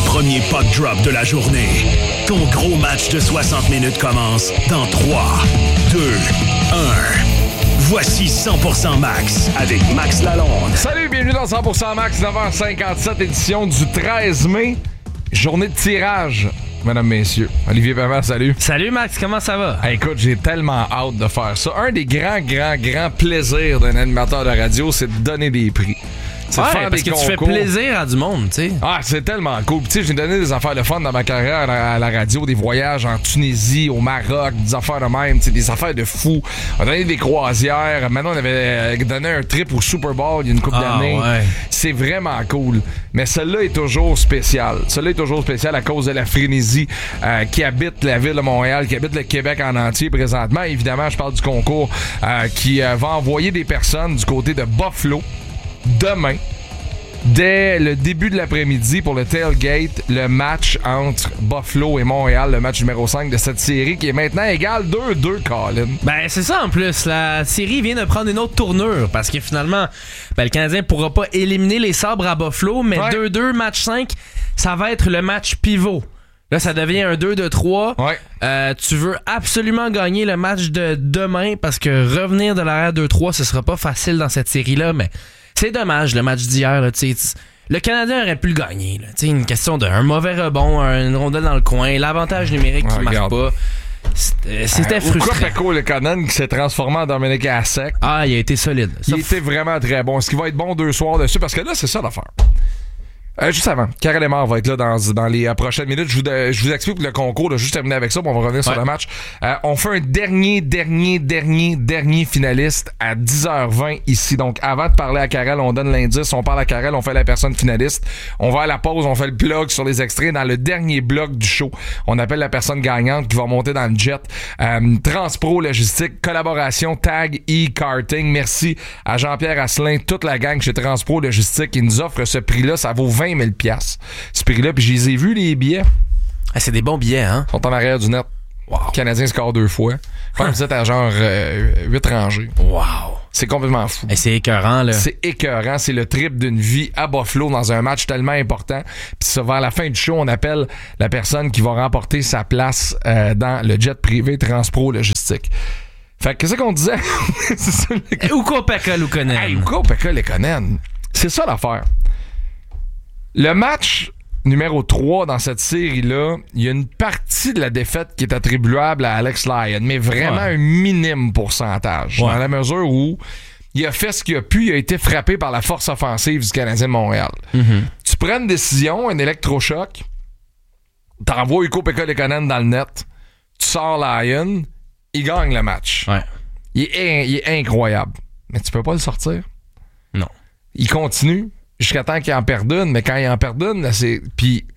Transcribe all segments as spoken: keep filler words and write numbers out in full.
premier puck drop de la journée. Ton gros match de soixante minutes commence dans trois, deux, un. Voici cent pour cent Max avec Max Lalonde. Salut, bienvenue dans cent pour cent Max, neuf heures cinquante-sept, édition du treize mai. Journée de tirage, mesdames, messieurs. Olivier Pamela, salut. Salut Max, comment ça va? Hey, écoute, j'ai tellement hâte de faire ça. Un des grands, grands, grands plaisirs d'un animateur de radio, c'est de donner des prix. C'est ouais, de faire parce des que concours. tu fais plaisir à du monde, tu sais. Ah, c'est tellement cool. Tu sais, j'ai donné des affaires de fun dans ma carrière à la radio, des voyages en Tunisie, au Maroc, des affaires de même, tu sais, des affaires de fou. On a donné des croisières. Maintenant, on avait donné un trip au Super Bowl il y a une couple Ah, d'années. ouais. C'est vraiment cool. Mais celle-là est toujours spéciale. Celle-là est toujours spéciale à cause de la frénésie euh, qui habite la ville de Montréal, qui habite le Québec en entier présentement. Évidemment, je parle du concours euh, qui euh, va envoyer des personnes du côté de Buffalo demain. Dès le début de l'après-midi pour le tailgate, le match entre Buffalo et Montréal, le match numéro cinq de cette série qui est maintenant égal deux deux, Colin. Ben, c'est ça en plus. La série vient de prendre une autre tournure parce que finalement, ben, le Canadien pourra pas éliminer les Sabres à Buffalo, mais Ouais. deux deux, match cinq, ça va être le match pivot. Là, ça devient un deux deux trois. Ouais. Euh, tu veux absolument gagner le match de demain parce que revenir de l'arrière deux trois, ce sera pas facile dans cette série-là, mais c'est dommage le match d'hier. Là, tu sais, le Canadien aurait pu le gagner. Là, tu sais, une question d'un mauvais rebond, une rondelle dans le coin, l'avantage numérique qui Ouais, marche regarde. pas. C'était, c'était Euh, frustrant. Ou Peko Lekonen qui s'est transformé en Dominic Hasek. Ah, il a été solide. Ça, Il était vraiment très bon. Est-ce qu'il va être bon deux soirs dessus? Parce que là, c'est ça l'affaire. Euh, juste avant, Karel Emard va être là dans, dans les euh, prochaines minutes. Je vous, euh, je vous explique le concours, là, juste terminer avec ça, puis on va revenir Ouais. sur le match. Euh, on fait un dernier, dernier, dernier, dernier finaliste à dix heures vingt ici. Donc, avant de parler à Karel, on donne l'indice, on parle à Karel, on fait la personne finaliste. On va à la pause, on fait le plug sur les extraits. Dans le dernier bloc du show, on appelle la personne gagnante qui va monter dans le jet. Euh, Transpro Logistique, collaboration Tag e-Karting. Merci à Jean-Pierre Asselin, toute la gang chez Transpro Logistique qui nous offre ce prix-là. Ça vaut vingt mille dollars. Ce prix-là, puis je les ai vus, les billets. Ah, c'est des bons billets, hein? Ils sont en arrière du net. Wow. Le Canadien score deux fois. Comme vous êtes à genre euh, huit rangées. Wow! C'est complètement fou. Et c'est écœurant, là. C'est écœurant. C'est le trip d'une vie à Buffalo dans un match tellement important. Puis ça, vers la fin du show, on appelle la personne qui va remporter sa place euh, dans le jet privé Transpro Logistique. Fait que qu'est-ce qu'on disait? C'est ça, le... Uko Pekka Luukkonen. Hey, Uko Pekka Luukkonen. C'est ça l'affaire. Le match numéro trois dans cette série-là, il y a une partie de la défaite qui est attribuable à Alex Lyon, mais vraiment Ouais. un minime pourcentage. Ouais. Dans la mesure où il a fait ce qu'il a pu, il a été frappé par la force offensive du Canadien de Montréal. Mm-hmm. Tu prends une décision, un électrochoc, t'envoies Uko Pekka Luukkonen dans le net, tu sors Lyon, il gagne le match. Ouais. Il est, il est incroyable. Mais tu peux pas le sortir. Non. Il continue jusqu'à temps qu'il en perde une, mais quand il en perd une, là, c'est. Puis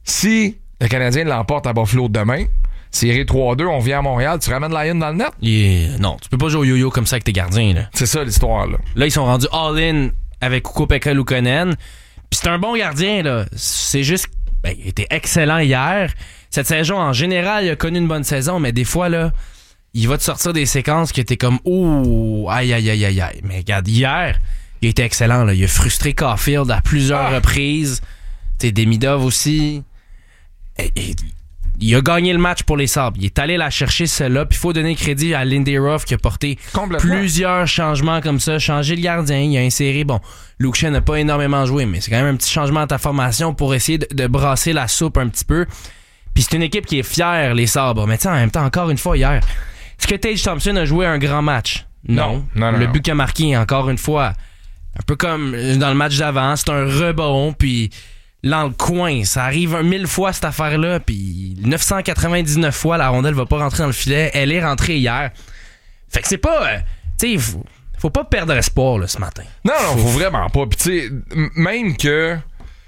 si le Canadien l'emporte à Buffalo demain, série trois deux, on vient à Montréal, tu ramènes Lyon dans le net? Il est- Non, tu peux pas jouer au yo-yo comme ça avec tes gardiens, là. C'est ça l'histoire, là. Là, ils sont rendus all-in avec Uko Pekka Luukkonen. Puis c'est un bon gardien, là. C'est juste... Ben, il était excellent hier. Cette saison, en général, il a connu une bonne saison, mais des fois, là, il va te sortir des séquences que t'es comme « Oh, aïe, aïe, aïe, aïe, aïe. » Mais regarde, hier, il était excellent, là. Il a frustré Caulfield à plusieurs Ah. reprises. Tu sais, Demidov aussi. Et, et, il a gagné le match pour les Sabres. Il est allé la chercher, celle-là. Puis il faut donner crédit à Lindy Ruff qui a porté Complètement. plusieurs changements comme ça. Changer le gardien, il a inséré... Bon, Luke Schenn n'a pas énormément joué, mais c'est quand même un petit changement à ta formation pour essayer de, de brasser la soupe un petit peu. Puis c'est une équipe qui est fière, les Sabres. Mais tu sais, en même temps, encore une fois, hier, est-ce que Tage Thompson a joué un grand match? Non. Non, non, le non. but qu'il a marqué, encore une fois, un peu comme dans le match d'avant, c'est un rebond, puis... dans le coin, ça arrive un mille fois cette affaire-là, puis neuf cent quatre-vingt-dix-neuf fois la rondelle va pas rentrer dans le filet. Elle est rentrée hier. Fait que c'est pas, euh, tu sais, faut, faut pas perdre espoir là, ce matin. Non, non, faut vraiment pas. Puis tu sais, m- même que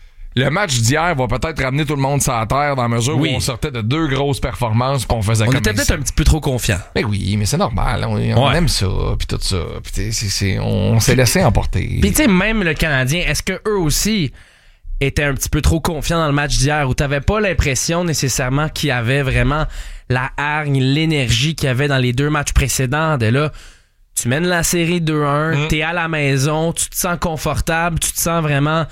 le match d'hier va peut-être ramener tout le monde sur la terre dans la mesure Oui. où on sortait de deux grosses performances puis on faisait On comme était ça. peut-être un petit peu trop confiants. Mais oui, mais c'est normal. On, on Ouais. aime ça, puis tout ça. Puis tu sais, c'est- c'est- on, on s'est laissé emporter. Puis tu sais, même le Canadien, est-ce que eux aussi étaient un petit peu trop confiants dans le match d'hier où t'avais pas l'impression nécessairement qu'il y avait vraiment la hargne, l'énergie qu'il y avait dans les deux matchs précédents de là, tu mènes la série deux un, Mm. t'es à la maison, tu te sens confortable, tu te sens vraiment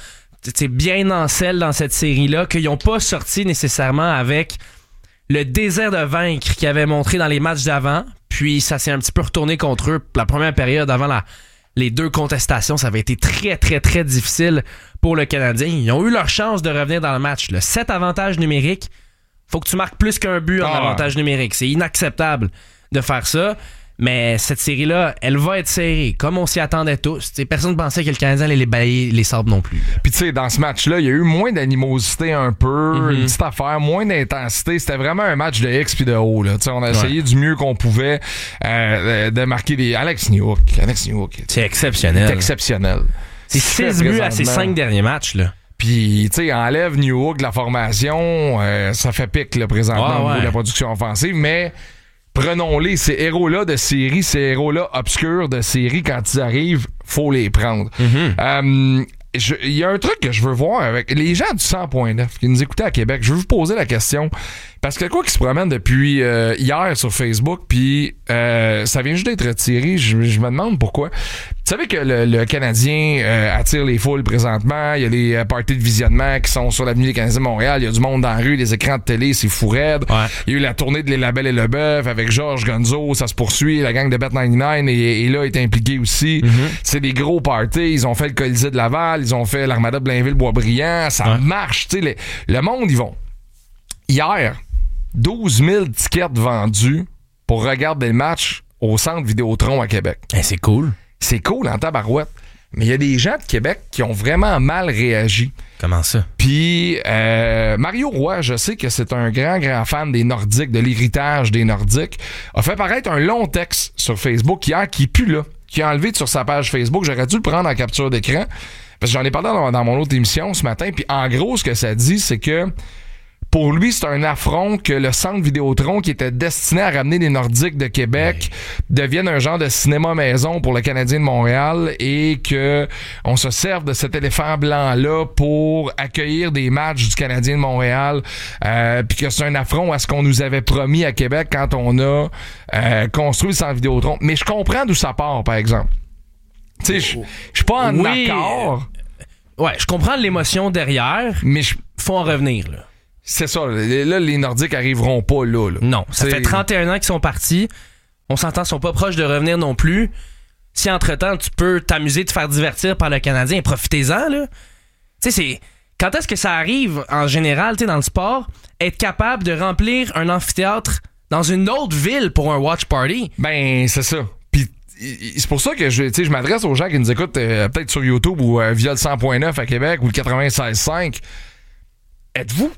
t'sais, bien en selle dans cette série-là, qu'ils n'ont pas sorti nécessairement avec le désir de vaincre qu'ils avaient montré dans les matchs d'avant. Puis ça s'est un petit peu retourné contre eux. La première période avant la, les deux contestations, ça avait été très, très, très difficile pour le Canadien. Ils ont eu leur chance de revenir dans le match. Le sept avantages numériques, faut que tu marques plus qu'un but en ah. avantage numérique. C'est inacceptable de faire ça. Mais cette série-là, elle va être serrée, comme on s'y attendait tous. T'sais, personne ne pensait que le Canadien allait les balayer les sables non plus. Puis tu sais, dans ce match-là, il y a eu moins d'animosité un peu, mm-hmm. une petite affaire, moins d'intensité. C'était vraiment un match de X puis de haut. Là. On a essayé ouais. du mieux qu'on pouvait euh, de marquer des... Alex Newhook. Alex Newhook. C'est exceptionnel. C'est exceptionnel. C'est six buts à ses cinq derniers matchs. Là. Puis, tu sais, enlève Newhook de la formation, euh, ça fait pique là, présentement ah, au niveau ouais. de la production offensive, mais... Prenons-les, ces héros-là de série, ces héros-là obscurs de série, quand ils arrivent, faut les prendre. Mm-hmm. Euh, il y a un truc que je veux voir avec les gens du cent point neuf qui nous écoutaient à Québec. Je veux vous poser la question, parce que quoi qui se promène depuis euh, hier sur Facebook, puis euh, ça vient juste d'être retiré, je, je me demande pourquoi. Vous savez que le, le Canadien euh, attire les foules présentement. Il y a les euh, parties de visionnement qui sont sur l'avenue des Canadiens de Montréal. Il y a du monde dans la rue, des écrans de télé, c'est fou raide. Ouais. Il y a eu la tournée de Les Labels et le Bœuf avec Georges Gonzo, ça se poursuit. La gang de Bet quatre-vingt-dix-neuf est, est là, est impliquée aussi. Mm-hmm. C'est des gros parties. Ils ont fait le Colisée de Laval, ils ont fait l'Armada de Blainville-Boisbriand. Ça ouais. marche. Tu sais, les, le monde, ils vont. Hier, douze mille tickets vendus pour regarder le match au Centre Vidéotron à Québec. Hey, c'est cool. C'est cool en tabarouette. Mais il y a des gens de Québec qui ont vraiment mal réagi. Comment ça? Puis euh, Mario Roy, je sais que c'est un grand, grand fan des Nordiques, de l'héritage des Nordiques, a fait paraître un long texte sur Facebook hier qui pue là, qui a enlevé sur sa page Facebook. J'aurais dû le prendre en capture d'écran parce que j'en ai parlé dans, dans mon autre émission ce matin. Puis en gros, ce que ça dit, c'est que pour lui, c'est un affront que le Centre Vidéotron, qui était destiné à ramener les Nordiques de Québec, ouais. devienne un genre de cinéma maison pour le Canadien de Montréal et que on se serve de cet éléphant blanc-là pour accueillir des matchs du Canadien de Montréal, euh, puis que c'est un affront à ce qu'on nous avait promis à Québec quand on a euh, construit le Centre Vidéotron. Mais je comprends d'où ça part, par exemple. Tu sais, je suis pas en oui. accord. Ouais, je comprends l'émotion derrière, mais je faut en revenir, là. C'est ça. Là, les Nordiques arriveront pas là. là. Non. Ça c'est... fait trente et un ans qu'ils sont partis. On s'entend, ils sont pas proches de revenir non plus. Si entre-temps, tu peux t'amuser, te faire divertir par le Canadien, profitez-en, là. Tu sais, c'est... Quand est-ce que ça arrive, en général, tu sais, dans le sport, être capable de remplir un amphithéâtre dans une autre ville pour un watch party? Ben, c'est ça. Puis c'est pour ça que je, je m'adresse aux gens qui nous écoutent euh, peut-être sur YouTube ou euh, via le cent point neuf à Québec ou le quatre-vingt-seize cinq. Êtes-vous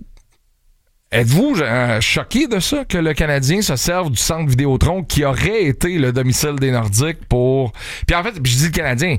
Êtes-vous euh, choqué de ça, que le Canadien se serve du Centre Vidéotron qui aurait été le domicile des Nordiques pour... Puis en fait, je dis le Canadien,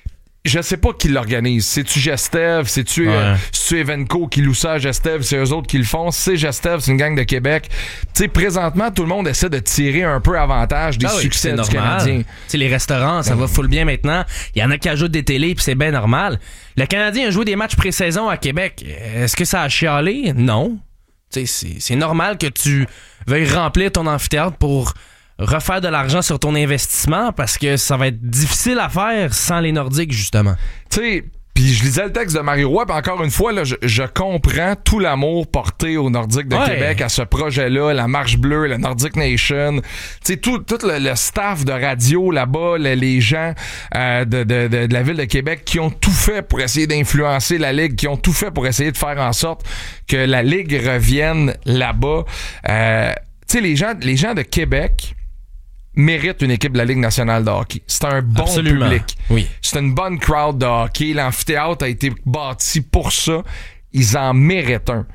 je sais pas qui l'organise. C'est-tu Gestev? C'est-tu, ouais. euh, c'est-tu Evenco qui loue ça à Gestev? C'est eux autres qui le font. C'est Gestev, c'est une gang de Québec. Tu sais, présentement, tout le monde essaie de tirer un peu avantage des ah succès oui, du Canadien. Tu sais, les restaurants, ça ouais. va full bien maintenant. Il y en a qui ajoutent des télés, puis c'est bien normal. Le Canadien a joué des matchs pré-saison à Québec. Est-ce que ça a chialé? Non. C'est, c'est normal que tu veuilles remplir ton amphithéâtre pour refaire de l'argent sur ton investissement parce que ça va être difficile à faire sans les Nordiques, justement. Tu sais, puis je lisais le texte de Mario Roy, puis encore une fois, là, je, je comprends tout l'amour porté aux Nordiques de ouais. Québec, à ce projet-là, la Marche Bleue, la Nordic Nation, tu sais, tout, tout le, le staff de radio là-bas, le, les gens euh, de, de, de, de la ville de Québec qui ont tout fait pour essayer d'influencer la Ligue, qui ont tout fait pour essayer de faire en sorte que la Ligue revienne là-bas. Euh, tu sais, les gens, les gens de Québec mérite une équipe de la Ligue nationale de hockey. C'est un bon Absolument. public. Oui. C'est une bonne crowd de hockey. L'amphithéâtre a été bâti pour ça. Ils en méritent un.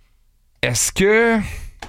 Est-ce que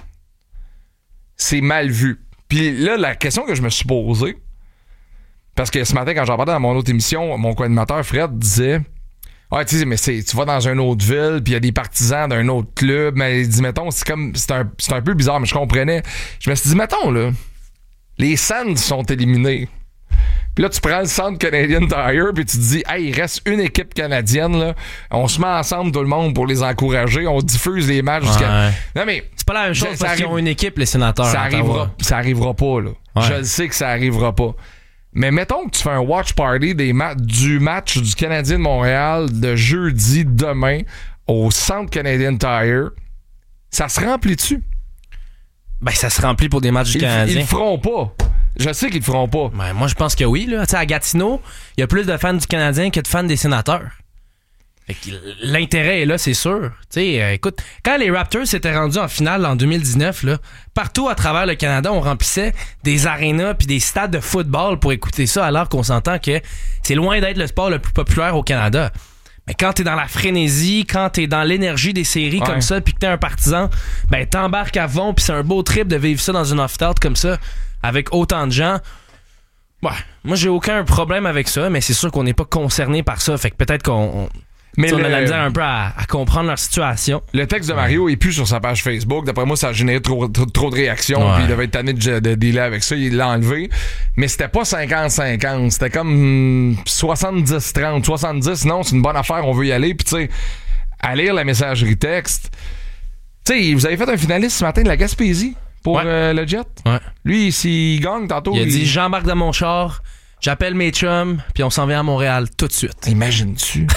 c'est mal vu? Puis là, la question que je me suis posée, parce que ce matin, quand j'en parlais dans mon autre émission, mon co-animateur Fred disait ah, tu sais, mais c'est, tu vas dans une autre ville, puis il y a des partisans d'un autre club, mais il dit, mettons, c'est comme, c'est un, c'est un peu bizarre, mais je comprenais. Je me suis dit, mettons, là, les Sands sont éliminés. Puis là, tu prends le centre Canadian Tire, puis tu te dis, hey, il reste une équipe canadienne, là. On se met ensemble, tout le monde, pour les encourager. On diffuse les matchs. Ouais. Jusqu'à... Non, mais. C'est pas la même chose parce qu'ils ont une équipe, les sénateurs. Ça arrivera, ça arrivera pas, là. Ouais. Je le sais que ça arrivera pas. Mais mettons que tu fais un watch party des ma- du match du Canadien de Montréal de jeudi demain au Centre Canadian Tire. Ça se remplit-tu? Ben, ça se remplit pour des matchs du Ils, Canadien. ils le feront pas. Je sais qu'ils le feront pas. Ben, moi, je pense que oui. Là. Tu sais, à Gatineau, il y a plus de fans du Canadien que de fans des Sénateurs. Fait que l'intérêt est là, c'est sûr. Tu sais, euh, écoute, quand les Raptors s'étaient rendus en finale en deux mille dix-neuf, là, partout à travers le Canada, on remplissait des arénas puis des stades de football pour écouter ça, alors qu'on s'entend que c'est loin d'être le sport le plus populaire au Canada. Mais quand t'es dans la frénésie, quand t'es dans l'énergie des séries ouais. comme ça, puis que t'es un partisan, ben t'embarques à fond, puis c'est un beau trip de vivre ça dans une off-out comme ça, avec autant de gens. Ouais, moi j'ai aucun problème avec ça, mais c'est sûr qu'on n'est pas concerné par ça, fait que peut-être qu'on... On... Mais on le, a la misère un peu à, à comprendre leur situation. Le texte de Mario est plus sur sa page Facebook. D'après moi, ça a généré trop, trop, trop de réactions. Ouais. Puis il devait être tanné de, de dealer avec ça. Il l'a enlevé. Mais c'était pas cinquante cinquante. C'était comme soixante-dix trente. soixante-dix, non, c'est une bonne affaire. On veut y aller. Puis tu sais, à lire la messagerie texte. Tu sais, vous avez fait un finaliste ce matin de la Gaspésie pour ouais. euh, le Jet. Ouais. Lui, s'il gagne tantôt... Il a il... dit, j'embarque dans mon char, j'appelle mes chums, puis on s'en vient à Montréal tout de suite. Imagine-tu...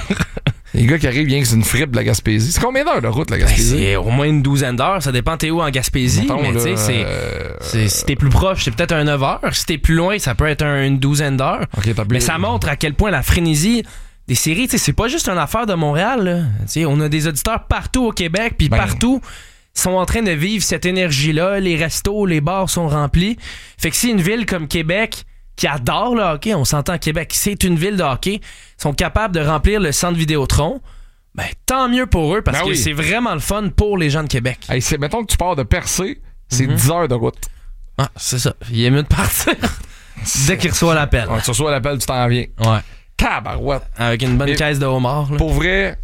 Les gars qui arrivent, bien que c'est une fripe de la Gaspésie. C'est combien d'heures de route, la Gaspésie? Ben, c'est au moins une douzaine d'heures. Ça dépend t'es où en Gaspésie. Mettons, mais tu sais, c'est, euh... c'est, si t'es plus proche, c'est peut-être un neuf heures. Si t'es plus loin, ça peut être un, une douzaine d'heures. Okay, mais ça montre à quel point la frénésie des séries, tu sais, c'est pas juste une affaire de Montréal. Là. Tu sais, on a des auditeurs partout au Québec, puis ben... partout sont en train de vivre cette énergie-là. Les restos, les bars sont remplis. Fait que si une ville comme Québec... qui adore le hockey, on s'entend Québec, c'est une ville de hockey, sont capables de remplir le centre Vidéotron, ben tant mieux pour eux, parce ben que oui. c'est vraiment le fun pour les gens de Québec. Hey, c'est, mettons que tu pars de Percé, c'est mm-hmm. dix heures de route. Ah, c'est ça. Il est mieux de partir dès qu'il reçoit l'appel. Ouais, tu reçois l'appel, tu t'en viens. Ouais. Tabarouette. Avec une bonne Et caisse de homard. Là. Pour vrai...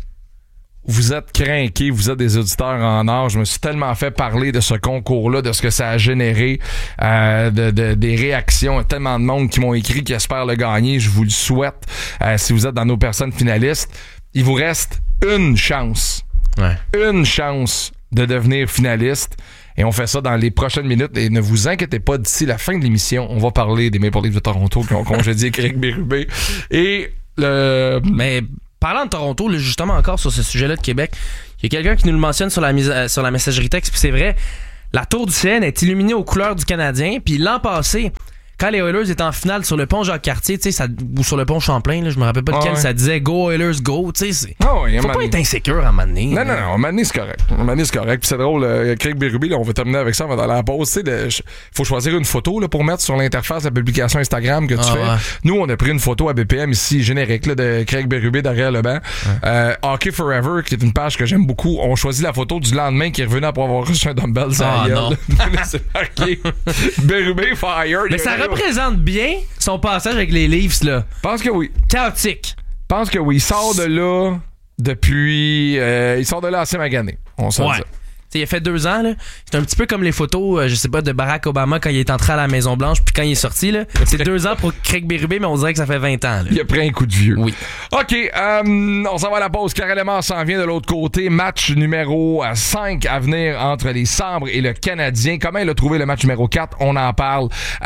Vous êtes crinqués, vous êtes des auditeurs en or. Je me suis tellement fait parler de ce concours-là, de ce que ça a généré, euh, de, de, des réactions. Il y a tellement de monde qui m'ont écrit qui espèrent le gagner. Je vous le souhaite. Euh, si vous êtes dans nos personnes finalistes, il vous reste une chance. Ouais. Une chance de devenir finaliste. Et on fait ça dans les prochaines minutes. Et ne vous inquiétez pas, d'ici la fin de l'émission, on va parler des Maple Leafs de Toronto qui ont congédié Craig Berube. Et le... Mais... Parlant de Toronto, là, justement encore sur ce sujet-là de Québec, il y a quelqu'un qui nous le mentionne sur la, mise, euh, sur la messagerie texte, puis c'est vrai, la tour du C N est illuminée aux couleurs du Canadien, puis l'an passé, quand les Oilers étaient en finale sur le pont Jacques-Cartier, tu sais, ça, ou sur le pont Champlain, là, je me rappelle pas de quel, ouais. ça disait Go Oilers Go, tu sais, oh, ouais, faut pas être insécure à un moment donné. Non, non, non, à un moment donné, c'est correct. À un moment donné, c'est correct. Puis c'est drôle, euh, Craig Berube, là, on va terminer avec ça, on va dans la pause, tu sais, faut choisir une photo là, pour mettre sur l'interface de la publication Instagram que tu ah, fais. Ouais. Nous, on a pris une photo à B P M ici, générique, là, de Craig Berube derrière le banc. Ouais. Euh, Hockey Forever, qui est une page que j'aime beaucoup, on choisit la photo du lendemain qui est revenu après avoir reçu un dumbbell sur ah, la gueule. C'est marqué Berube Fire. Mais ça représente bien son passage avec les Leafs, là. Pense que oui. Chaotique. Pense que oui. Il sort de là depuis... Euh, il sort de là assez magané. On sort ouais. ça. T'sais, il a fait deux ans, là. C'est un petit peu comme les photos, euh, je sais pas, de Barack Obama quand il est entré à la Maison-Blanche puis quand il est sorti, là. C'est deux ans pour Craig Berube, mais on dirait que ça fait vingt ans, là. Il a pris un coup de vieux. Oui. OK, euh, on s'en va à la pause. Carrément, s'en vient de l'autre côté. Match numéro cinq à venir entre les Sabres et le Canadien. Comment il a trouvé le match numéro quatre? On en parle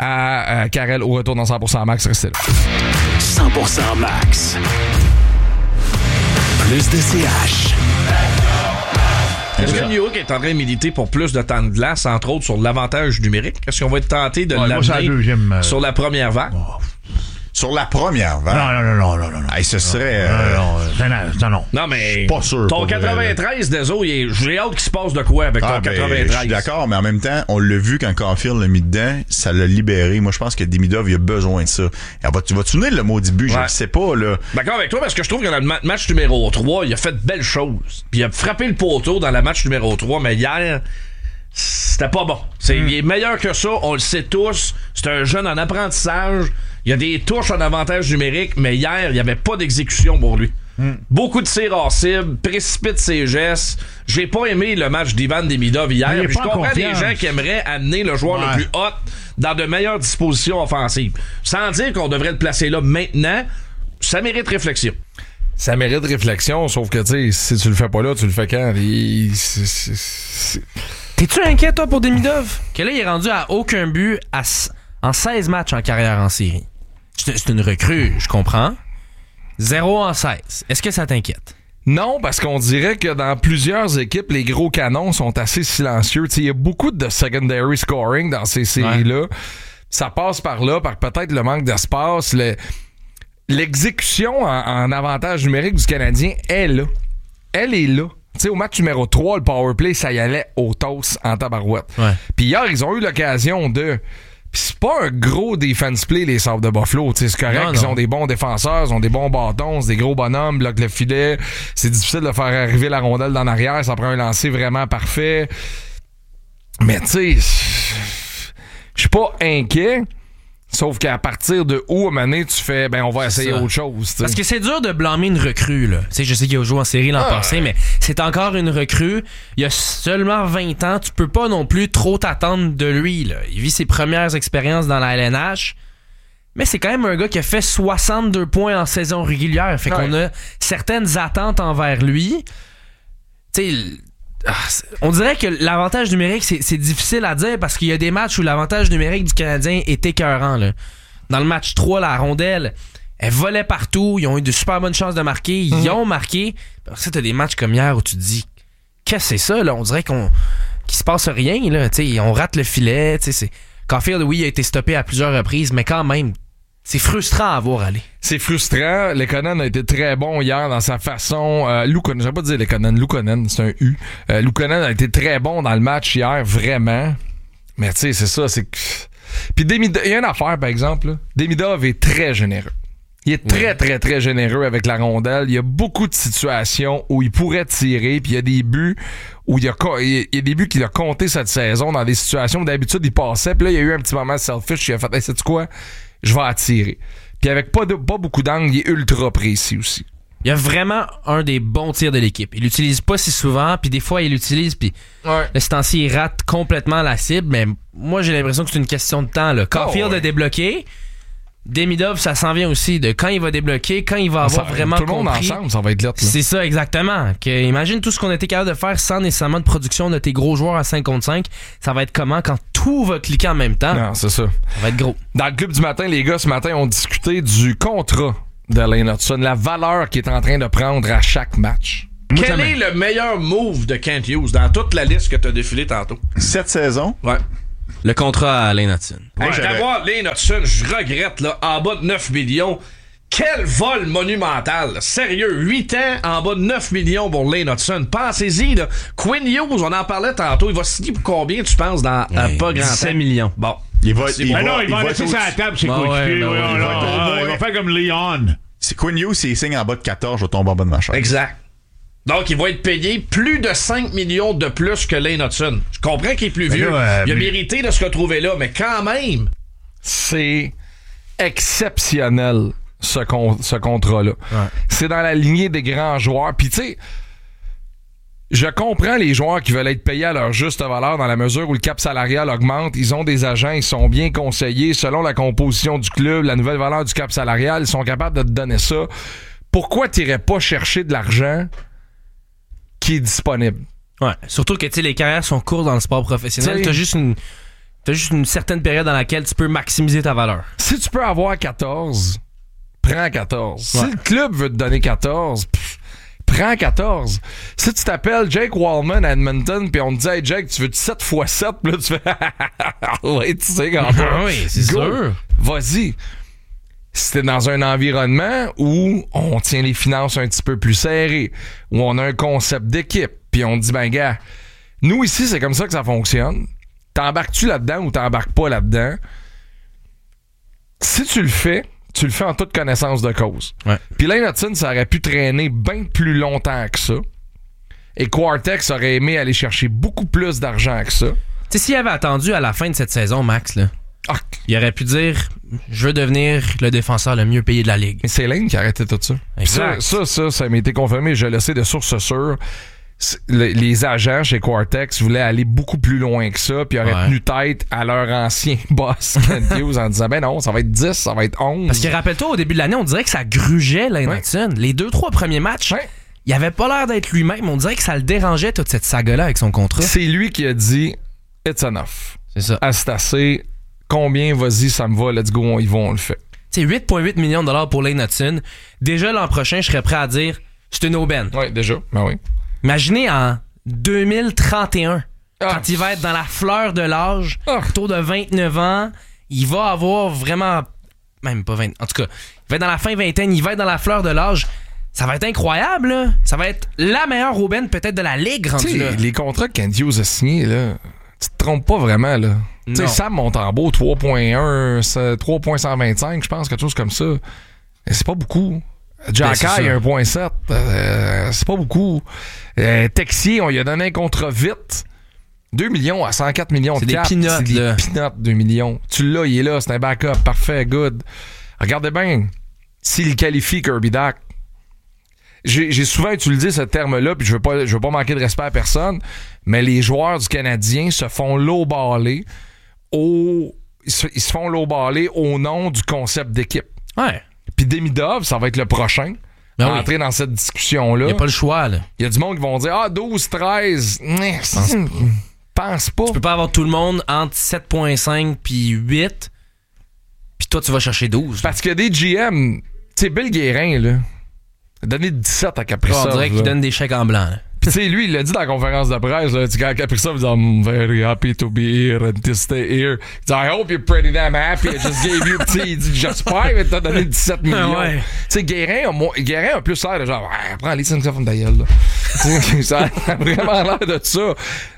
à, à Karel au retour dans cent pour cent Max. Restez là. cent pour cent Max. Plus de C H. Est-ce que New York est en train de militer pour plus de temps de glace, entre autres sur l'avantage numérique? Est-ce qu'on va être tenté de ouais, l'amener moi, deuxième, euh... sur la première vague? Oh. Sur la première vague? Non, non, non, non, non, non. non. Hey, ce serait... Non, euh... non, non, non, non. Non, mais... Pas sûr. Ton quatre-vingt-treize, désolé, j'ai hâte qu'il se passe de quoi avec ah, ton ben, quatre-vingt-treize. Je suis d'accord, mais en même temps, on l'a vu quand Caulfield l'a mis dedans, ça l'a libéré. Moi, je pense que Demidov, il a besoin de ça. Alors, tu vas te souvenir le mot début? Ouais. Je ne sais pas, là. D'accord avec toi, parce que je trouve que dans le ma- match numéro trois, il a fait de belles choses. Puis il a frappé le poteau dans le match numéro trois, mais hier... C'était pas bon. C'est, mm. Il est meilleur que ça, on le sait tous. C'est un jeune en apprentissage. Il y a des touches en avantage numérique, mais hier, il n'y avait pas d'exécution pour lui. Mm. Beaucoup de tirs hors cible, précipite ses gestes. J'ai pas aimé le match d'Ivan Demidov hier. Puis je comprends des gens qui aimeraient amener le joueur ouais. le plus hot dans de meilleures dispositions offensives. Sans dire qu'on devrait le placer là maintenant, ça mérite réflexion. Ça mérite réflexion, sauf que, tu sais, si tu le fais pas là, tu le fais quand? Il... C'est, c'est, c'est... T'es-tu inquiet, toi, pour Demidov? Que là, il est rendu à aucun but à, en seize matchs en carrière en série. C'est, c'est une recrue, je comprends. zéro en seize. Est-ce que ça t'inquiète? Non, parce qu'on dirait que dans plusieurs équipes, les gros canons sont assez silencieux. Il y a beaucoup de secondary scoring dans ces séries-là. Ouais. Ça passe par là, par peut-être le manque d'espace. Le, l'exécution en, en avantage numérique du Canadien est là. Elle est là. T'sais, au match numéro trois, le powerplay, ça y allait au toss en tabarouette. Ouais. Puis hier, ils ont eu l'occasion de... Puis c'est pas un gros defense play, les Sabres de Buffalo. T'sais, c'est correct, non, non. Ils ont des bons défenseurs, ils ont des bons bâtons, c'est des gros bonhommes, bloquent le filet. C'est difficile de faire arriver la rondelle dans l'arrière. Ça prend un lancer vraiment parfait. Mais tu sais, je suis pas inquiet. Sauf qu'à partir de où, à un moment donné, tu fais, ben, on va essayer autre chose. T'sais. Parce que c'est dur de blâmer une recrue, là. Tu sais, je sais qu'il a joué en série l'an ah, passé, mais c'est encore une recrue. Il a seulement vingt ans. Tu peux pas non plus trop t'attendre de lui, là. Il vit ses premières expériences dans la L N H. Mais c'est quand même un gars qui a fait soixante-deux points en saison régulière. Fait ouais. qu'on a certaines attentes envers lui. Tu sais, on dirait que l'avantage numérique, c'est, c'est difficile à dire parce qu'il y a des matchs où l'avantage numérique du Canadien est écœurant. Là. Dans le match trois, la rondelle, elle volait partout. Ils ont eu de super bonnes chances de marquer. Ils mmh. ont marqué. Parce que t'as des matchs comme hier où tu te dis, qu'est-ce que c'est ça? Là? On dirait qu'on qu'il se passe rien. Là. T'sais, on rate le filet. C'est... Caulfield, oui, il a été stoppé à plusieurs reprises, mais quand même, c'est frustrant à voir aller. C'est frustrant. Lekonen a été très bon hier dans sa façon. Euh, Luukkonen, j'allais pas dire Lekonen, Luukkonen, c'est un U. Euh, Luukkonen a été très bon dans le match hier, vraiment. Mais tu sais, c'est ça, c'est que... Puis Demidov, il y a une affaire, par exemple. Là. Demidov est très généreux. Il est très, oui. très, très généreux avec la rondelle. Il y a beaucoup de situations où il pourrait tirer, puis il y a des buts où il y a, il y a des buts qu'il a compté cette saison dans des situations où d'habitude il passait. Puis là, il y a eu un petit moment selfish. Il a fait, hey, sais-tu quoi? Je vais attirer. Puis avec pas, de, pas beaucoup d'angle, il est ultra précis aussi. Il y a vraiment un des bons tirs de l'équipe. Il l'utilise pas si souvent, puis des fois il l'utilise, puis ouais. le ce temps-ci, il rate complètement la cible, mais moi j'ai l'impression que c'est une question de temps. Là. Caulfield oh, ouais. a débloqué. Demidov, ça s'en vient aussi de quand il va débloquer, quand il va avoir ça, vraiment tout le monde compris. Ensemble, ça va être lettre. C'est ça, exactement. Que, imagine tout ce qu'on était capable de faire sans nécessairement de production de tes gros joueurs à cinq contre cinq. Ça va être comment quand tout va cliquer en même temps? Non, c'est ça. Ça va être gros. Dans le club du matin, les gars, ce matin, ont discuté du contrat de Lane Hutson, la valeur qu'il est en train de prendre à chaque match. Quel est le meilleur move de Kent Hughes dans toute la liste que tu as défilée tantôt? Cette saison? Ouais. Le contrat à Lane Hutson. Hey, d'avoir Lane Hutson, je regrette, là, en bas de neuf millions. Quel vol monumental. Là. Sérieux, huit ans en bas de neuf millions pour Lane Hutson. Pensez-y, là. Quinn Hughes, on en parlait tantôt. Il va signer pour combien, tu penses, dans hey, euh, pas grand temps? dix-sept millions. Bon. Il va, il va, non, il, il va, va laisser ça à la table, c'est bon, ouais, non, ouais, il, va ah, il va faire comme Leon. C'est Quinn Hughes, s'il signe en bas de quatorze, je vais tomber en bas de ma chaise. Exact. Donc, il va être payé plus de cinq millions de plus que Lane Hutson. Je comprends qu'il est plus vieux. Là, euh, il a mérité de se retrouver là, mais quand même. C'est exceptionnel, ce, con- ce contrat-là. Ouais. C'est dans la lignée des grands joueurs. Puis, tu sais, je comprends les joueurs qui veulent être payés à leur juste valeur dans la mesure où le cap salarial augmente. Ils ont des agents, ils sont bien conseillés. Selon la composition du club, la nouvelle valeur du cap salarial, ils sont capables de te donner ça. Pourquoi tu n'irais pas chercher de l'argent qui est disponible? Ouais, surtout que tu sais, les carrières sont courtes dans le sport professionnel. T'as juste une t'as juste une certaine période dans laquelle tu peux maximiser ta valeur. Si tu peux avoir quatorze, prends quatorze. Ouais. Si le club veut te donner quatorze, pff, prends quatorze. Si tu t'appelles Jake Wallman à Edmonton puis on te dit hey Jake, tu veux sept fois sept, puis là tu fais ouais, tu sais quand même. Oui, c'est Go. sûr. Vas-y. Si t'es dans un environnement où on tient les finances un petit peu plus serrées, où on a un concept d'équipe, puis on dit, ben gars, nous ici, c'est comme ça que ça fonctionne. T'embarques-tu là-dedans ou t'embarques pas là-dedans? Si tu le fais, tu le fais en toute connaissance de cause. Ouais. Puis Lane Hutson, ça aurait pu traîner bien plus longtemps que ça. Et Quartex aurait aimé aller chercher beaucoup plus d'argent que ça. Tu sais, s'il avait attendu à la fin de cette saison, Max, là, ah. il aurait pu dire je veux devenir le défenseur le mieux payé de la ligue. Mais c'est Lane qui a arrêté tout ça. Ça, ça, ça, ça m'a été confirmé. Je le sais de source sûre. Les, les agents chez Quartex voulaient aller beaucoup plus loin que ça, puis auraient ouais. tenu tête à leur ancien boss Kent Hughes en disant ben non, ça va être dix, ça va être onze. Parce que rappelle-toi, au début de l'année, on dirait que ça grugeait Lane Hutson. Ouais. Les deux, trois premiers matchs. Ouais. Il avait pas l'air d'être lui-même. On dirait que ça le dérangeait, toute cette saga-là avec son contrat. C'est lui qui a dit it's enough. C'est ça. Ah, c'est assez. Combien, vas-y, ça me va, let's go, on y va, on le fait. Tu Tu sais, huit virgule huit millions de dollars pour Lane Hudson. Déjà l'an prochain, je serais prêt à dire c'est une aubaine. Oui, déjà. Ben oui. Imaginez en deux mille trente et un, ah. quand il va être dans la fleur de l'âge, ah. autour de vingt-neuf ans, il va avoir vraiment... Même pas vingt... En tout cas, il va être dans la fin vingtaine, il va être dans la fleur de l'âge. Ça va être incroyable, là. Ça va être la meilleure aubaine peut-être de la Ligue rendue là. Les contrats que Kent Hughes a signés, là, tu te trompes pas vraiment, là. Tu sais, Sam Montembeault, trois virgule un, trois virgule cent vingt-cinq, je pense, quelque chose comme ça. Et c'est pas beaucoup. Jacky, un virgule sept, euh, c'est pas beaucoup. Euh, Texier, on lui a donné un contrat vite. deux millions à cent quatre millions de cap. C'est des peanuts, C'est des là. peanuts, deux millions. Tu l'as, il est là, c'est un backup. Parfait, good. Regardez bien, s'il qualifie Kirby Dach, J'ai, j'ai souvent utilisé ce terme-là, puis je veux pas, je veux pas manquer de respect à personne, mais les joueurs du Canadien se font lowballer au, ils se, ils se font lowballer au nom du concept d'équipe. Ouais. Puis Demidov, ça va être le prochain Ben à oui. entrer dans cette discussion-là. Il n'y a pas le choix, là. Il y a du monde qui vont dire ah douze, treize, pense pas. Pense pas. Tu peux pas avoir tout le monde entre sept virgule cinq puis huit, puis toi, tu vas chercher douze. Parce que des G M, tu sais, Bill Guérin, là, a donné dix-sept à Kaprizov. On dirait qu'il là. donne des chèques en blanc, là. Puis tu sais, lui, il l'a dit dans la conférence de presse, là, quand Kaprizov dit I'm very happy to be here and to stay here. Il dit I hope you're pretty damn happy. I just gave you, tu sais, il dit j'espère, mais t'as donné dix-sept millions. Ouais. Tu sais, Guérin a, mo- Guérin a plus l'air de genre, ouais, prends les cinq cents de gueule, là. Tu sais, ça a vraiment l'air de ça.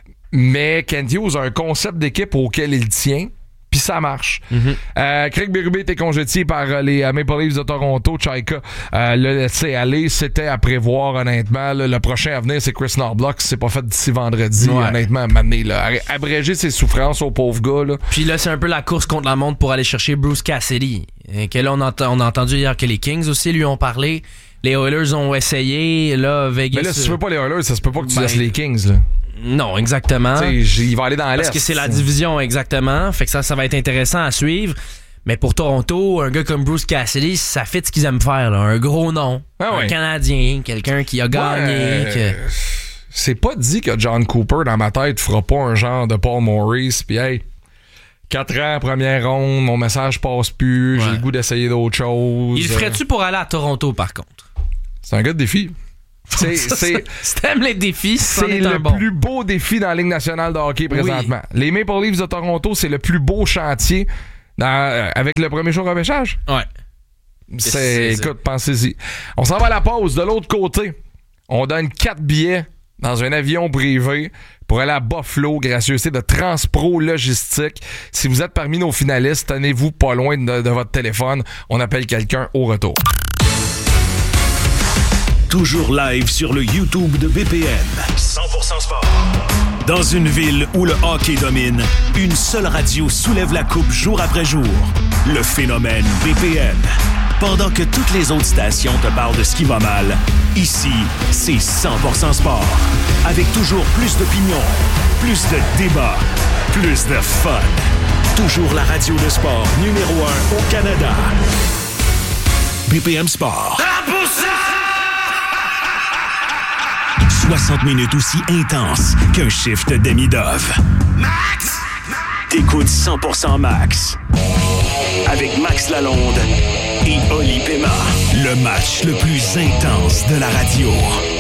Mais Kent Hughes a un concept d'équipe auquel il tient. Puis ça marche. Mm-hmm. Euh, Craig Berube était congédié par euh, les euh, Maple Leafs de Toronto. Chaika euh, le laissait aller. C'était à prévoir, honnêtement. Là, le prochain à venir, c'est Chris Knoblauch. C'est pas fait d'ici vendredi. Ouais. Honnêtement, à un moment donné, là, abréger ses souffrances au pauvre gars. Là. Puis là, c'est un peu la course contre la montre pour aller chercher Bruce Cassidy. Et que là, on, ent- on a entendu hier que les Kings aussi lui ont parlé. Les Oilers ont essayé. Là, Vegas... Mais là, si tu veux pas les Oilers, ça se peut pas que tu Ben, laisses les Kings. Là. Non, exactement. Tu sais, il va aller dans l'Est. Parce que c'est la division, exactement. Fait que ça, ça va être intéressant à suivre. Mais pour Toronto, un gars comme Bruce Cassidy, ça fait ce qu'ils aiment faire. Là. Un gros nom. Ah ouais. Un Canadien. Quelqu'un qui a gagné. Ouais, que... C'est pas dit que John Cooper, dans ma tête, fera pas un genre de Paul Maurice. Puis hey, quatre ans, première ronde, mon message passe plus. Ouais. J'ai le goût d'essayer d'autres choses. Il le ferait-tu pour aller à Toronto, par contre? C'est un gars de défi. C'est, c'est, si t'aimes les défis, c'en c'est est un le bon. plus beau défi dans la Ligue nationale de hockey présentement. Oui. Les Maple Leafs de Toronto, c'est le plus beau chantier dans, euh, avec le premier show repêchage. Ouais. C'est, C'est- écoute, pensez-y. On s'en va à la pause. De l'autre côté, on donne quatre billets dans un avion privé pour aller à Buffalo, gracieuseté de Transpro Logistique. Si vous êtes parmi nos finalistes, tenez-vous pas loin de, de votre téléphone. On appelle quelqu'un au retour. Toujours live sur le YouTube de B P M. cent pour cent sport. Dans une ville où le hockey domine, une seule radio soulève la coupe jour après jour. Le phénomène B P M. Pendant que toutes les autres stations te parlent de ce qui va mal, ici, c'est cent pour cent sport. Avec toujours plus d'opinions, plus de débats, plus de fun. Toujours la radio de sport numéro un au Canada. B P M Sport. soixante minutes aussi intenses qu'un shift Demidov. Max! T'écoutes cent pour cent Max. Avec Max Lalonde et Oli Pema. Le match le plus intense de la radio.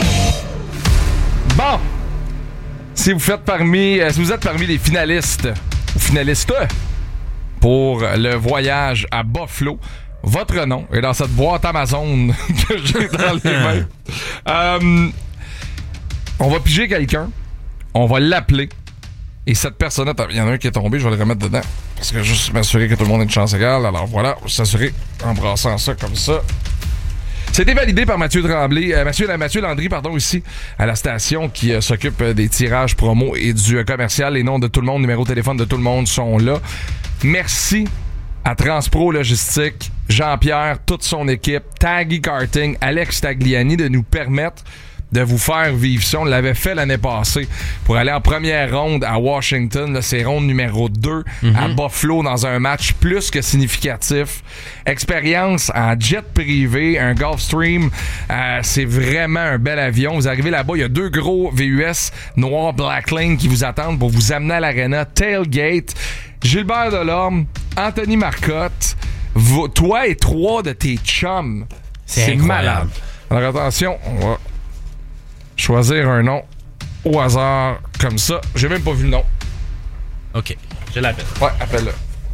Bon! Si vous faites parmi, euh, si vous êtes parmi les finalistes ou finalistes pour le voyage à Buffalo, votre nom est dans cette boîte Amazon que j'ai dans les mains. Euh, on va piger quelqu'un, on va l'appeler, et cette personne, il y en a un qui est tombé, je vais le remettre dedans, parce que juste m'assurer que tout le monde ait une chance égale. Alors voilà, on va s'assurer en brassant ça comme ça. C'était validé par Mathieu Tremblay, euh, Mathieu, Mathieu Landry, pardon, ici, à la station qui euh, s'occupe euh, des tirages promo et du euh, commercial. Les noms de tout le monde, numéro de téléphone de tout le monde sont là. Merci à Transpro Logistique, Jean-Pierre, toute son équipe, Taggy Karting, Alex Tagliani de nous permettre de vous faire vivre ça. On l'avait fait l'année passée pour aller en première ronde à Washington. Là, c'est ronde numéro deux mm-hmm. à Buffalo dans un match plus que significatif. Expérience en jet privé, un Gulfstream. Euh, c'est vraiment un bel avion. Vous arrivez là-bas, il y a deux gros V U S noirs Blacklane qui vous attendent pour vous amener à l'aréna. Tailgate. Gilbert Delorme, Anthony Marcotte, v- vas, toi et trois de tes chums. C'est, C'est incroyable. malade. Alors attention, on va choisir un nom au hasard comme ça. J'ai même pas vu le nom. OK. Je l'appelle. Ouais, appelle-le.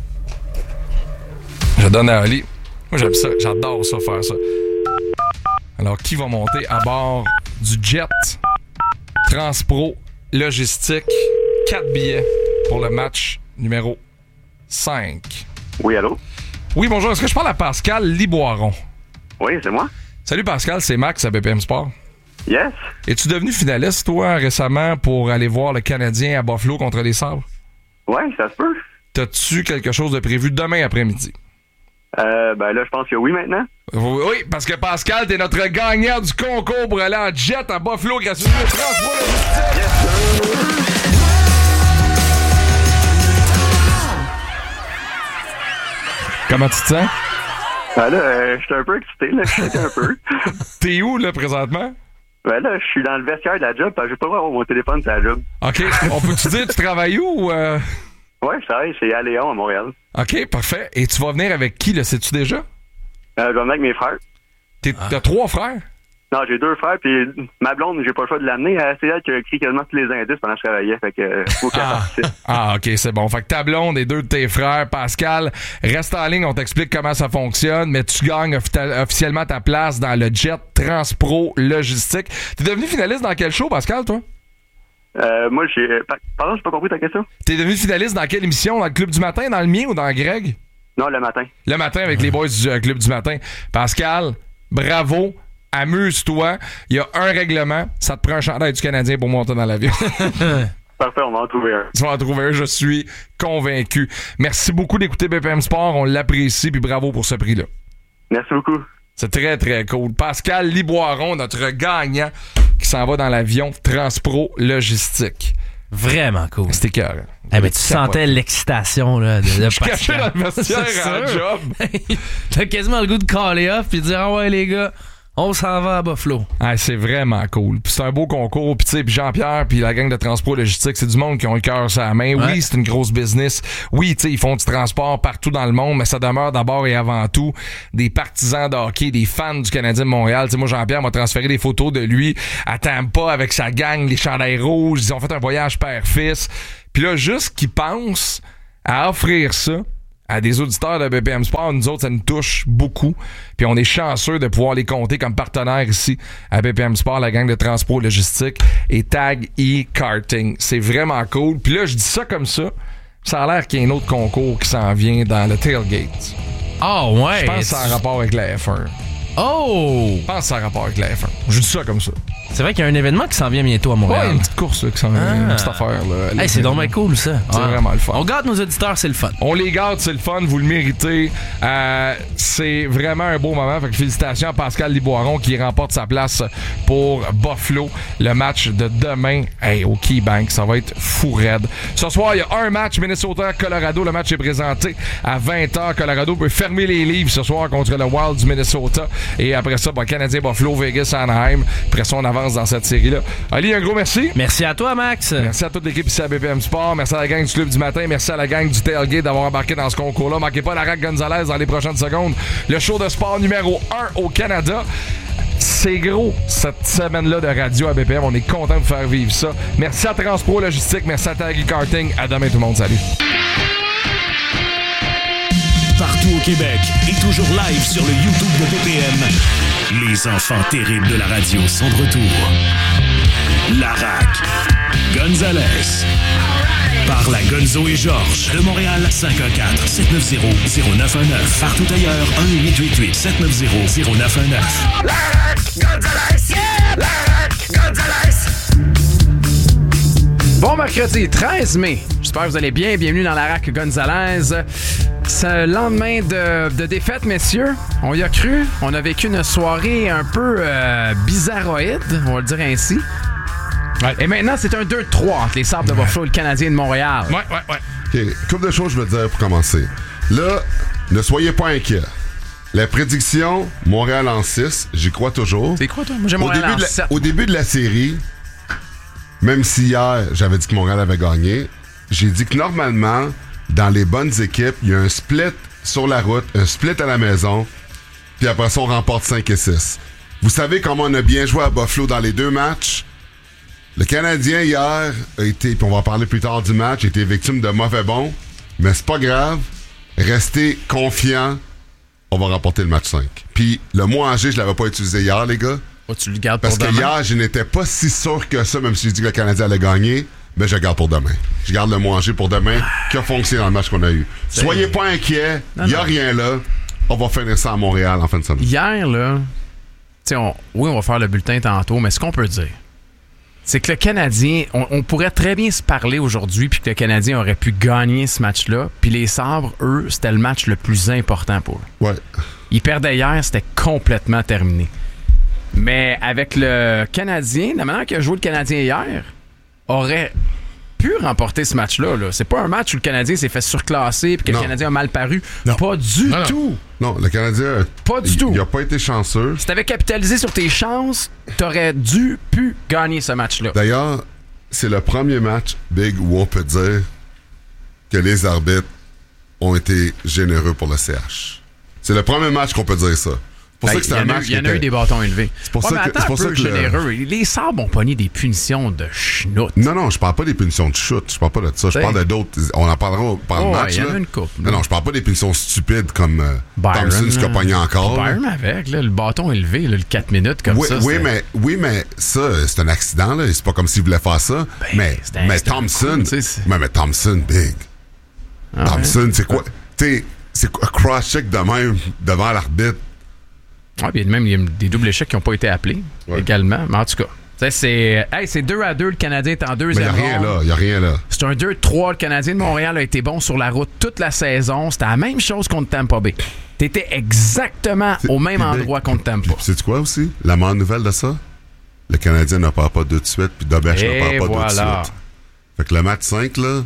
Je donne à Ali. Moi, j'aime ça. J'adore ça, faire ça. Alors, qui va monter à bord du jet Transpro Logistique? quatre billets pour le match numéro cinq. Oui, allô? Oui, bonjour. Est-ce que je parle à Pascal Liboiron? Oui, c'est moi. Salut Pascal, c'est Max à B P M Sport. Yes. Es-tu devenu finaliste, toi, récemment, pour aller voir le Canadien à Buffalo contre les Sabres? Oui, ça se peut. T'as-tu quelque chose de prévu demain après-midi? Euh, ben là, je pense que oui maintenant. Oui, oui, parce que Pascal, t'es notre gagnant du concours pour aller en jet à Buffalo grâce au Transpro Logistique. Yes, sir. Comment tu te sens? Ben là, euh, je suis un peu excité, là. Je suis un peu. T'es où, là, présentement? Ben là, je suis dans le vestiaire de la job, parce que je peux pas avoir mon téléphone sur la job. OK. On peut-tu dire, tu travailles où? Euh... Ouais, je travaille chez Aléon à Montréal. OK, parfait. Et tu vas venir avec qui, le sais-tu déjà? Euh, je vais venir avec mes frères. T'es, T'as trois frères? Non, j'ai deux frères, puis ma blonde, j'ai pas le choix de l'amener. C'est elle qui a écrit quasiment tous les indices pendant que je travaillais, fait que euh, faut qu'elle Ah. participe. Ah, OK, c'est bon. Fait que ta blonde et deux de tes frères, Pascal, reste en ligne, on t'explique comment ça fonctionne, mais tu gagnes offi- officiellement ta place dans le jet Transpro Logistique. T'es devenu finaliste dans quel show, Pascal, toi? Euh, moi, j'ai... Pardon, j'ai pas compris ta question? T'es devenu finaliste dans quelle émission? Dans le Club du Matin, dans le mien ou dans Greg? Non, le matin. Le matin avec les boys du euh, Club du Matin. Pascal, bravo. Amuse-toi. Il y a un règlement. Ça te prend un chandail du Canadien pour monter dans l'avion. Parfait, on va en trouver un. Tu vas en trouver un, je suis convaincu. Merci beaucoup d'écouter B P M Sport. On l'apprécie, puis bravo pour ce prix-là. Merci beaucoup. C'est très, très cool. Pascal Liboiron, notre gagnant, qui s'en va dans l'avion Transpro Logistique. Vraiment cool. C'était cœur. Eh ben, tu sentais l'excitation là, de, de Je suis caché Pascal. dans le vestiaire C'est à la sûr. job. T'as quasiment le goût de caller off puis de dire « Ah ouais, les gars, on s'en va à Buffalo. » Ah, c'est vraiment cool. Puis c'est un beau concours. Puis tu sais, puis Jean-Pierre puis la gang de Transport Logistique, c'est du monde qui ont le cœur sur la main. Ouais. Oui, c'est une grosse business. Oui, tu sais, ils font du transport partout dans le monde, mais ça demeure d'abord et avant tout des partisans de hockey, des fans du Canadien de Montréal. Tu sais, moi, Jean-Pierre m'a transféré des photos de lui à Tampa avec sa gang, les chandails rouges. Ils ont fait un voyage père-fils. Puis là, juste qu'ils pensent à offrir ça à des auditeurs de B P M Sport, nous autres, ça nous touche beaucoup. Puis on est chanceux de pouvoir les compter comme partenaires ici à B P M Sport, la gang de Transport Logistique et Tag E-Karting. C'est vraiment cool. Puis là, je dis ça comme ça. Ça a l'air qu'il y a un autre concours qui s'en vient dans le tailgate. Ah oh, ouais. Je pense que ça a un rapport avec la F un. Oh! Je pense que ça a un rapport avec la F un. Je dis ça comme ça. C'est vrai qu'il y a un événement qui s'en vient bientôt à Montréal. Ouais, une petite course là, qui s'en vient, Ah. une petite affaire. Là, Hey, c'est donc bien cool, ça. C'est Ah. vraiment le fun. On garde nos auditeurs, c'est le fun. On les garde, c'est le fun, vous le méritez. Euh, c'est vraiment un beau moment. Fait que félicitations à Pascal Liboiron qui remporte sa place pour Buffalo. Le match de demain hey, au KeyBank, ça va être fou raide. Ce soir, il y a un match Minnesota-Colorado. Le match est présenté à vingt heures. Colorado peut fermer les livres ce soir contre le Wild du Minnesota. Et après ça, ben, Canadien, Buffalo, Vegas, Anaheim. Après ça, on avance dans cette série-là. Ali, un gros merci. Merci à toi, Max. Merci à toute l'équipe ici à B P M Sport. Merci à la gang du Club du Matin. Merci à la gang du Tailgate d'avoir embarqué dans ce concours-là. Manquez pas la Rack Gonzalez dans les prochaines secondes. Le show de sport numéro un au Canada. C'est gros, cette semaine-là de radio à B P M. On est content de vous faire vivre ça. Merci à Transpro Logistique. Merci à Tag E-Karting. À demain, tout le monde. Salut. Partout au Québec et toujours live sur le YouTube de B P M. Les enfants terribles de la radio sont de retour. Larac, Gonzalez, par la Gonzo et Georges de Montréal, cinq un quatre, sept neuf zéro, zéro neuf un neuf. Partout ailleurs, un huit huit huit, sept neuf zéro, zéro neuf un neuf. Larac, Gonzalez, yeah! Larac, Gonzalez. Bon mercredi treize mai. J'espère que vous allez bien. Bienvenue dans la Rack Gonzalez. Ce lendemain de, de défaite, messieurs, on y a cru. On a vécu une soirée un peu euh, bizarroïde, on va le dire ainsi. Ouais. Et maintenant, c'est un deux trois entre les Sabres de Buffalo et le Canadien de Montréal. Ouais, ouais, ouais. OK, couple de choses je veux dire pour commencer. Là, ne soyez pas inquiets. La prédiction, Montréal en six, j'y crois toujours. C'est quoi, toi? Moi, j'ai Au Montréal début, en de la, sept. au début de la série, même si hier, j'avais dit que Montréal avait gagné, j'ai dit que normalement, dans les bonnes équipes, il y a un split sur la route, un split à la maison, puis après ça, on remporte cinq et six. Vous savez comment on a bien joué à Buffalo dans les deux matchs? Le Canadien, hier, a été, puis on va en parler plus tard du match, a été victime de mauvais bons, mais c'est pas grave. Restez confiants. On va remporter le match cinq. Puis le mot en G, je l'avais pas utilisé hier, les gars. Oh, tu le gardes Parce pour que demain? hier, je n'étais pas si sûr que ça, même si je dis que le Canadien allait gagner, mais je garde pour demain. Je garde le mot en G pour demain, qui a fonctionné dans le match qu'on a eu. C'est... Soyez pas inquiets, il n'y a non. rien là. On va finir ça à Montréal en fin de semaine. Hier, là, tu sais, on... oui, on va faire le bulletin tantôt, mais ce qu'on peut dire, c'est que le Canadien, on, on pourrait très bien se parler aujourd'hui, puis que le Canadien aurait pu gagner ce match-là, puis les Sabres, eux, c'était le match le plus important pour eux. Ouais. Ils perdaient hier, c'était complètement terminé. Mais avec le Canadien, la manière qu'il a joué le Canadien hier, aurait pu remporter ce match-là. Là. C'est pas un match où le Canadien s'est fait surclasser puis que non. le Canadien a mal paru. Non. Pas du non, tout. Non, le Canadien... Pas du il, tout. Il a pas été chanceux. Si t'avais capitalisé sur tes chances, t'aurais dû pu gagner ce match-là. D'ailleurs, c'est le premier match, Big, où on peut dire que les arbitres ont été généreux pour le C H. C'est le premier match qu'on peut dire ça. C'est pour Ben, ça que c'est un match Il y en a était... eu des bâtons élevés. C'est pour ouais, ça mais que, attends c'est pour un ça peu que le- généreux. Les Sabres ont pogné des punitions de schnout. Non, non, je parle pas des punitions de chute. Je parle pas de ça. Je T'sais. parle de d'autres. On en parlera pendant Oh, le match. il y en a là. une couple, Non, non, je parle pas des punitions stupides comme euh, Byron, Thompson, ce qu'a là. pogné encore. là. Byron avec, là, le bâton élevé, là, le quatre minutes comme Oui, ça. oui, c'était- mais, oui, mais ça, c'est un accident. Là. C'est pas comme s'il voulait faire ça. Ben, mais c'était un- mais c'était un Thompson, coup, tu sais, c'est- mais, mais Thompson, big. Ah, Thompson, ouais. c'est quoi? Tu sais, c'est quoi? Cross-check de même devant l'arbitre. Ouais, puis même, il y a des doubles échecs qui n'ont pas été appelés Ouais. également. Mais en tout cas, tu sais, c'est hey, c'est deux à deux. Le Canadien est en Mais deuxième il n'y a rien ronde. là. Il n'y a rien là. C'est un deux trois. Le Canadien de Montréal a été bon sur la route toute la saison. C'était la même chose contre Tampa Bay. T'étais exactement C'est- au même puis, endroit contre Tampa. Puis, sais-tu quoi aussi? La meilleure nouvelle de ça? Le Canadien ne part pas deux de suite, puis Dobèche ne Et part pas voilà. deux de suite. Fait que le match cinq, là,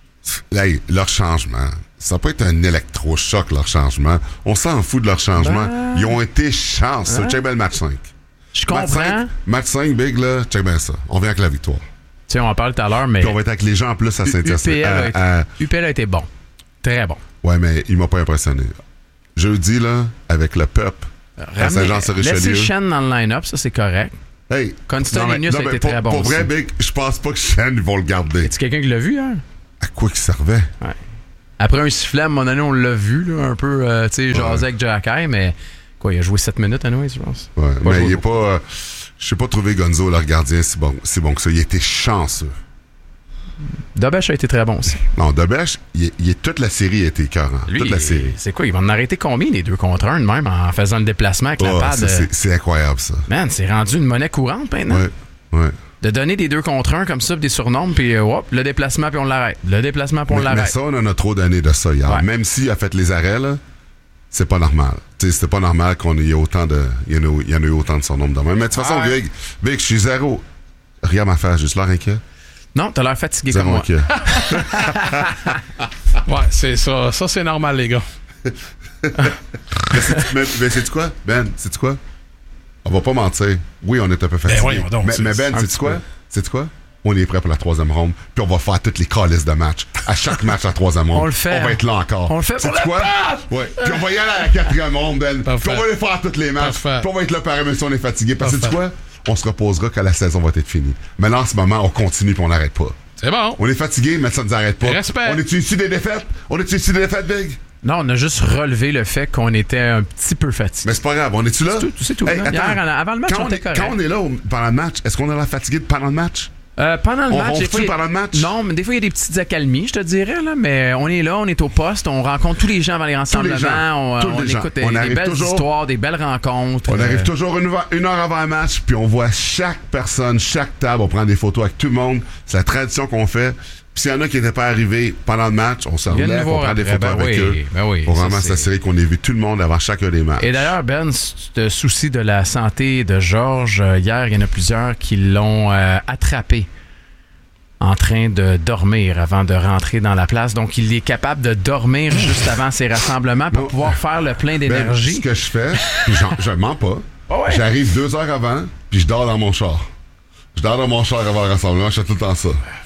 hey, leur changement, ça peut être un électrochoc, leur changement. On s'en fout de leur changement. Ben... Ils ont été chanceux. Hein? Check bien le match cinq. Je Match comprends. cinq, match cinq, Big, là, check bien ça. On vient avec la victoire. Tu sais, on en parle tout à l'heure, mais Puis on va être avec les gens en plus à U- Saint-Hyacinthe. UPL a été- À- à- U P L a été bon. Très bon. Ouais, mais il m'a pas impressionné. Jeudi, là, avec le peuple à Ramenez- Saint-Jean-sur-Richelieu. Laissez Shen dans le line-up, ça c'est correct. Hey, Constant non, mais- Linus non, a mais été pour, très bon Pour vrai, aussi. Big, je pense pas que Shen, ils vont le garder. Est-ce quelqu'un qui l'a vu hier? À quoi qu'il servait? Ouais. Après un sifflet, à un moment donné, on l'a vu, là, un peu, euh, tu sais, jaser avec Jacky, mais quoi, il a joué sept minutes à nous, je pense. Ouais, Pas mais joué il est beaucoup. pas. Euh, je sais pas trouvé Gonzo, leur gardien, si bon, si bon que ça. Il était chanceux. Dobèche a été très bon aussi. Non, Dobèche, il, est- il est, toute la série a été écœurant. Lui, toute la série. c'est quoi, il va en arrêter combien, les deux contre un, de même, en faisant le déplacement avec la Oh, pad? ça, euh, c'est, c'est incroyable, ça. Man, c'est rendu une monnaie courante maintenant. Ouais, ouais. De donner des deux contre un comme ça, puis des surnombres, puis euh, hop, le déplacement, puis on l'arrête. Le déplacement, puis on Mais, mais l'arrête. ça, on en a trop donné de ça hier. Ouais. Même s'il a fait les arrêts, là, c'est pas normal. Tu sais, c'était pas normal qu'on ait autant de. Il y en a, il y en a eu autant de surnombres de même. Mais de toute façon, Ouais. Big, Big, je suis zéro. Regarde ma face, juste l'air inquiet. Non, t'as l'air fatigué comme Zéro moi. inquiet. Ouais, c'est ça. Ça, c'est normal, les gars. mais c'est, mais, mais c'est quoi? Ben, c'est quoi? On va pas mentir. Oui, on est un peu fatigué. voyons donc, mais, c'est- mais Ben, un c'est petit quoi? peu. C'est quoi? On est prêt pour la troisième ronde, puis on va faire toutes les calices de match. À chaque match à la troisième ronde. On le fait, On va hein. être là encore. On le fait pour C'est le quoi? Ouais. Puis on va y aller à la quatrième ronde, Ben. Parfait. Puis on va les faire toutes les matchs. Parfait. Puis on va être là pareil, même si on est fatigué. Parce que c'est Parfait. quoi? On se reposera quand la saison va être finie. Mais là, en ce moment, on continue puis on n'arrête pas. C'est bon. On est fatigué, mais ça ne nous arrête pas. Respect. On est issu des défaites? On est issu des défaites, Big? Non, on a juste relevé le fait qu'on était un petit peu fatigué. Mais c'est pas grave, on est-tu là? C'est tout, c'est tout, Hey, là. attends. Hier, avant le match, quand on on, était est, correct. quand on est là au- pendant le match, est-ce qu'on a l'air fatigué pendant le match? Euh, pendant le On match, des ronfle-tu fois, il y a- pendant le match? Non, mais des fois, il y a des petites accalmies, je te dirais, là, mais on est là, on est au poste, on rencontre tous les gens avant les rassemblements, gens, on, tous on les gens. écoute des, On des arrive belles toujours- histoires, des belles rencontres. On euh, arrive toujours une, heure- une heure avant le match, puis on voit chaque personne, chaque table, on prend des photos avec tout le monde. C'est la tradition qu'on fait. Puis s'il y en a qui n'étaient pas arrivés pendant le match, on se Viens nous relève, on voir prend des après. photos Ben avec oui, eux. ben oui, pour ça, vraiment c'est- s'assurer qu'on ait vu tout le monde avant chacun des matchs. Et d'ailleurs, Ben, si tu te soucies de la santé de Georges, euh, hier, il y en a plusieurs qui l'ont euh, attrapé en train de dormir avant de rentrer dans la place. Donc, il est capable de dormir juste avant ses rassemblements pour Non. pouvoir faire le plein Ben, d'énergie. ce que je fais, puis j'en- je mens pas, Ah ouais. j'arrive deux heures avant, puis je dors dans mon char. Je dors dans mon char avant le rassemblement, je fais tout le temps ça.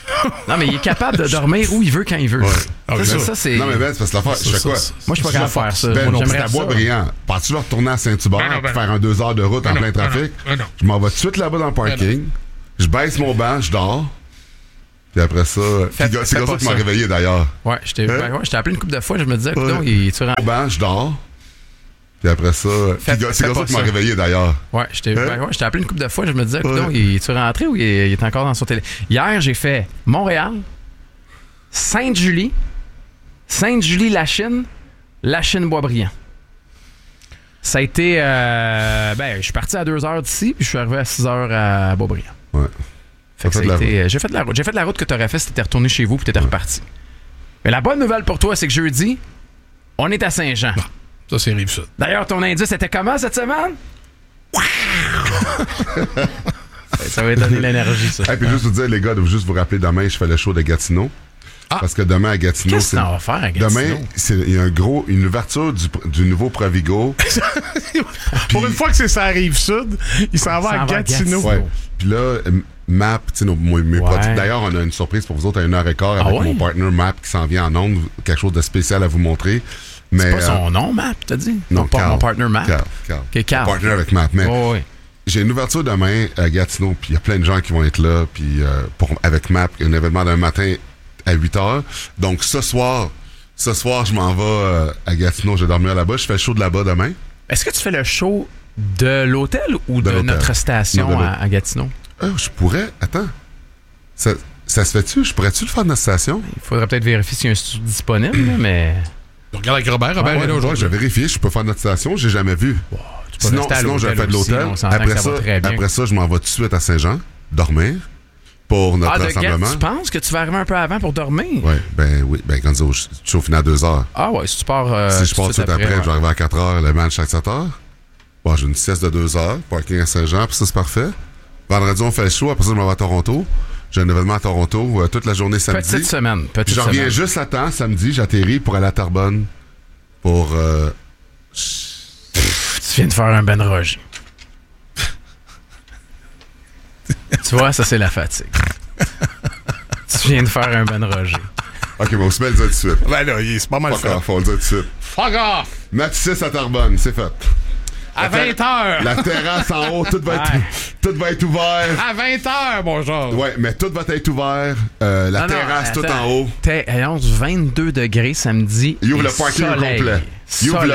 Non, mais il est capable de dormir où il veut quand il veut. Ouais. Ah, ça, ça. ça, c'est... Non, mais Ben, c'est parce que l'affaire, je fais quoi? Moi, je suis pas capable de faire ça. Ben, Moi, c'est j'aimerais à ça. Boisbriand. Pars-tu là retourner à Saint-Hubert Ben non, ben pour faire un deux heures de route en Ben plein non, trafic? ben non, ben non. Je m'en vais tout de suite là-bas dans le parking. Je baisse mon banc, je dors. Puis après ça... Fais- puis c'est fais comme ça pas que tu m'as ça. réveillé, d'ailleurs. Ouais, je t'ai Hein? ben, ouais, je t'ai appelé une couple de fois, je me disais, Ouais. donc, il tu rends... Mon banc, je dors. Puis après ça... Fais- puis c'est fais comme ça pas que tu m'as ça. réveillé, d'ailleurs. Ouais, je t'ai Hein? ben, ouais, je t'ai appelé une couple de fois, je me disais, Ouais. donc, il tu rentré ou il est, il est encore dans son télé? Hier, j'ai fait Montréal, Sainte-Julie, Sainte-Julie-Lachine, Lachine-Boisbriand. Ça a été... euh, ben, je suis parti à deux heures d'ici, puis je suis arrivé à six heures à Boisbriand. Ouais. Fait que T'as ça fait de a la été- J'ai fait de la route. J'ai fait de la route que t'aurais fait si t'étais retourné chez vous puis t'étais reparti. Mais la bonne nouvelle pour toi, c'est que jeudi, on est à Saint-Jean. Ça, c'est Rive-Sud. D'ailleurs, ton indice était comment cette semaine? Ça va donner l'énergie, ça. Et puis juste vous dire, les gars, de juste vous rappeler, demain, je fais le show de Gatineau. Ah. Parce que demain à Gatineau, Qu'est-ce que t'en vas faire à Gatineau? Demain, c'est- il y a un gros, une ouverture du, du nouveau Provigo. Pour une fois que c'est sa Rive-Sud, il s'en va à Gatineau. Ouais. Puis là, M- Map, tu sais, nos- mes mes Ouais. produits. D'ailleurs, on a une surprise pour vous autres à une heure et quart avec Ah ouais? mon partner Map qui s'en vient en ondes. Quelque chose de spécial à vous montrer. Mais, C'est pas son euh, nom, Map, t'as dit? Non, Mon par- Carl. Mon partner, Map. Carl, Carl. Ok, Carl. Mon partner avec Map. Mais Oh, oui. j'ai une ouverture demain à Gatineau, puis il y a plein de gens qui vont être là, puis euh, pour, avec Map, un événement d'un matin à huit heures. Donc ce soir, ce soir, je m'en vais euh, à Gatineau, je vais dormir là-bas. Je fais le show de là-bas demain. Est-ce que tu fais le show de l'hôtel ou de, De l'hôtel. notre station Non, de à, l'hôtel. à Gatineau? Euh, je pourrais. Attends. Ça, ça se fait-tu? Je pourrais-tu le faire de notre station? Il faudrait peut-être vérifier s'il y a un studio disponible, là, mais... Regarde avec Robert. Robert Ouais, est là ouais, aujourd'hui. je vais vérifier. Je peux faire notre station. J'ai jamais vu. peux Sinon, rester à sinon je l'hôtel fais de aussi, l'hôtel. on s'entend Après que ça ça, va très bien. après ça, je m'en vais tout de suite à Saint-Jean, dormir, pour notre Ah, de rassemblement. Gatineau, tu penses que tu vas arriver un peu avant pour dormir? Ouais, ben oui. Ben, quand je je suis au final à deux heures. Ah ouais, si tu pars... euh, si je pars tout de suite après, ouais. je vais arriver à quatre heures, le match à sept heures. Bon, j'ai une sieste de deux heures, parking à Saint-Jean, puis ça, c'est parfait. Vendredi, on fait le show, après ça, je m'en vais à Toronto. J'ai un événement à Toronto euh, toute la journée samedi. Petite semaine, petite Puis j'en reviens semaine. juste à temps, samedi, j'atterris pour aller à Terrebonne pour... euh, Tu viens de faire un Ben Roger. Tu vois, ça, c'est la fatigue. Tu viens de faire un Ben Roger. OK, bon, on se met le dire tout de suite. Ben là, il- c'est pas mal Fuck fait. off, on le dit tout de suite. Fuck off! Matissis à Terrebonne, c'est fait. À La ter- vingt heures! La terrasse en haut, tout va être, Ouais. tout va être ouvert. À vingt heures, mon genre! Ouais, mais tout va être ouvert. Euh, la Non, non, terrasse, tout attends. en haut. T'es à onze, vingt-deux degrés samedi. Il ouvre et le parking au soleil. complet. Il ouvre Soleil.